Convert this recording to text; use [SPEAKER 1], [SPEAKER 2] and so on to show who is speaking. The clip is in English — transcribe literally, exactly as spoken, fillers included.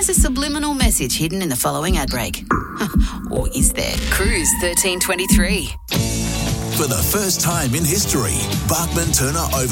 [SPEAKER 1] There's a subliminal message hidden in the following ad break. Or is there? Cruise thirteen twenty-three.
[SPEAKER 2] For the first time in history, Bachman Turner over